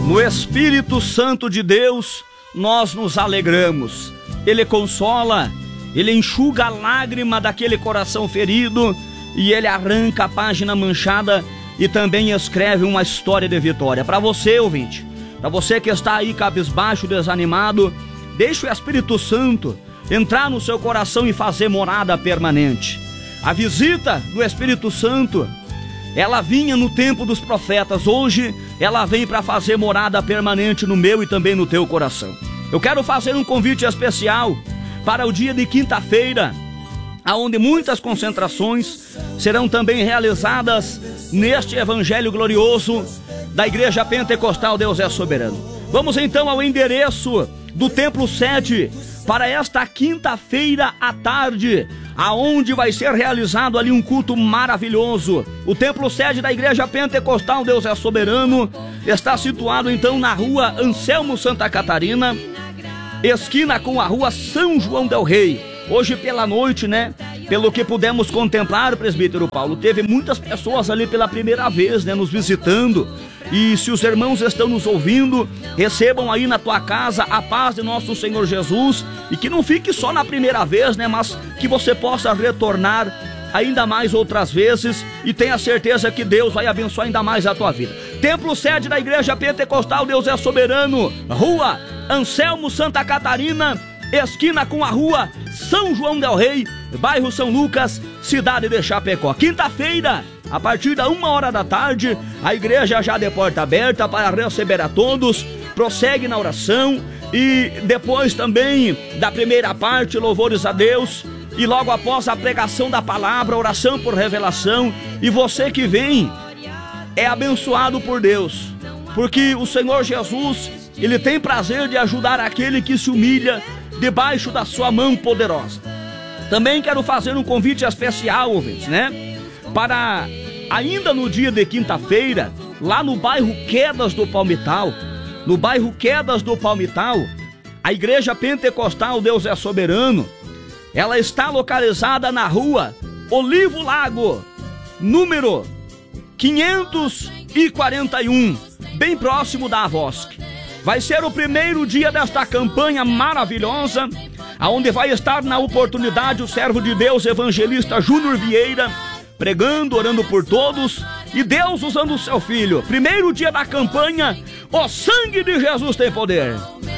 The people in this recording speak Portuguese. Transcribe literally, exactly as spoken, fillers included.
No Espírito Santo de Deus, nós nos alegramos. Ele consola, Ele enxuga a lágrima daquele coração ferido e Ele arranca a página manchada e também escreve uma história de vitória. Para você, ouvinte, para você que está aí cabisbaixo, desanimado, deixe o Espírito Santo entrar no seu coração e fazer morada permanente. A visita do Espírito Santo, ela vinha no tempo dos profetas, hoje ela vem para fazer morada permanente no meu e também no teu coração. Eu quero fazer um convite especial para o dia de quinta-feira, aonde muitas concentrações serão também realizadas neste Evangelho glorioso da Igreja Pentecostal Deus é Soberano. Vamos então ao endereço do Templo Sede para esta quinta-feira à tarde, aonde vai ser realizado ali um culto maravilhoso. O Templo Sede da Igreja Pentecostal Deus é Soberano está situado então na rua Anselmo Santa Catarina, esquina com a rua São João del Rei. Hoje pela noite, né, pelo que pudemos contemplar, presbítero Paulo, teve muitas pessoas ali pela primeira vez, né, nos visitando. E se os irmãos estão nos ouvindo, recebam aí na tua casa a paz de nosso Senhor Jesus, e que não fique só na primeira vez, né, mas que você possa retornar ainda mais outras vezes e tenha certeza que Deus vai abençoar ainda mais a tua vida. Templo Sede da Igreja Pentecostal Deus é Soberano, rua Anselmo Santa Catarina, esquina com a rua São João del Rei, bairro São Lucas, cidade de Chapecó. Quinta-feira, a partir da uma hora da tarde, a igreja já de porta aberta para receber a todos, prossegue na oração e depois também da primeira parte, louvores a Deus, e logo após a pregação da palavra, oração por revelação. E você que vem é abençoado por Deus, porque o Senhor Jesus, Ele tem prazer de ajudar aquele que se humilha debaixo da sua mão poderosa. Também quero fazer um convite especial, ouvintes, né? Para ainda no dia de quinta-feira, lá no bairro Quedas do Palmital, no bairro Quedas do Palmital, a Igreja Pentecostal Deus é Soberano, ela está localizada na rua Olivo Lago, número quinhentos e quarenta e um, bem próximo da Avosc. Vai ser o primeiro dia desta campanha maravilhosa, aonde vai estar na oportunidade o servo de Deus, evangelista Júnior Vieira, pregando, orando por todos, e Deus usando o seu filho. Primeiro dia da campanha, o sangue de Jesus tem poder.